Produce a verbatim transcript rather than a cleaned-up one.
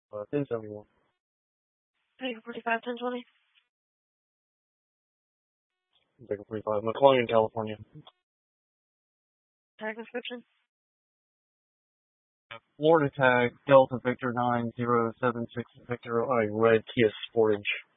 Uh, ten seventy-one. Vehicle forty-five, ten twenty. Vehicle forty-five, McClellan, California. Tag description. Florida tag, Delta Victor nine zero seven six Victor, uh, red Kia Sportage.